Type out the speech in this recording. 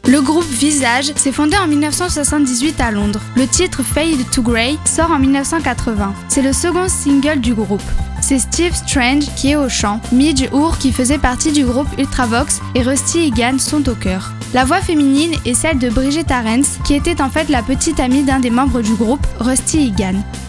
Le groupe Visage s'est fondé en 1978 à Londres. Le titre Fade to Grey sort en 1980. C'est le second single du groupe. C'est Steve Strange qui est au chant, Midge Ure qui faisait partie du groupe Ultravox et Rusty Egan sont au chœur. La voix féminine est celle de Bridget Arends qui était en fait la petite amie d'un des membres du groupe, Rusty Egan.